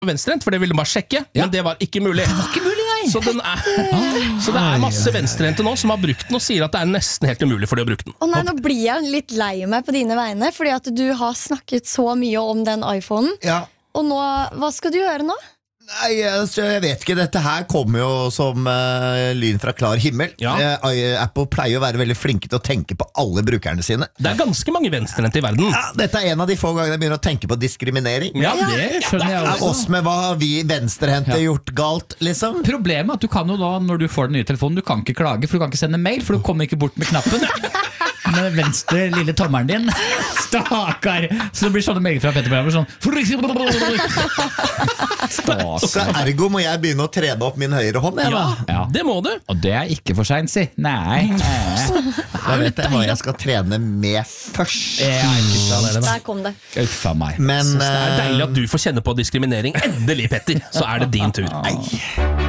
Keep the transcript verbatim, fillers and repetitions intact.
venstrehendt, for det ville de bare sjekke, Ja. men det var ikke mulig. Det var ikke mulig, nei. Så, den er, så det er masse venstrehendte nå som har brukt den og sier at det er nesten helt umulig for de å bruke den. Å nei, nå blir jeg litt lei meg på dine vegne, fordi at du har snakket så mye om den iPhonen. Ja. Og nå, hva skal du gjøre nå? Nei, altså, jeg vet ikke, dette her kommer jo som uh, lyn fra klar himmel. Ja. uh, Apple pleier å være veldig flinke til å tenke på alle brukerne sine. Det er ganske mange venstrehendte i verden. Ja, dette er en av de få gangene jeg begynner å tenke på diskriminering. Ja, Det skjønner jeg Er også. oss med hva har vi venstrehendte Ja. gjort galt, liksom? Problemet er at du kan jo da, når du får den nye telefonen, du kan ikke klage, for du kan ikke sende mail, for du kommer ikke bort med knappen. Med venstre lille tommeren din. Stakkar. Så det blir sånne meldinger fra Petter Bremer sånn. Så ergo må jeg begynne å trene opp min høyre hånd, jeg, da. Ja. Det må du. Og det er ikke for sent, si. Nei. Da vet jeg hva jeg skal trene med først. Der kom det. Uffa meg. Men Det er eh, deilig at du får kjenne på diskriminering. Endelig, Petter, så er det din tur.